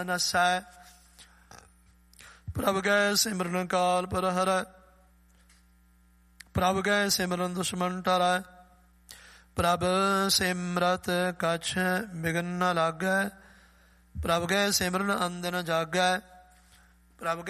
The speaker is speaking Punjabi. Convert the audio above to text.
ਨਸੈ। ਪ੍ਰਭ ਗਏ ਸਿਮਰਨ ਕਾਲ ਪਰ ਹਰੈ, ਪ੍ਰਭ ਗਏ ਸਿਮਰਨ ਦੁਸ਼ਮਨ ਟਰੈ। ਪ੍ਰਭ ਸਿਮਰਤ ਕਛ ਬਿਘਨ ਨ ਲਾਗੈ, ਪ੍ਰਭ ਗਏ ਸਿਮਰਨ ਅੰਦਨ ਜਾਗੈ। ਪ੍ਰਭ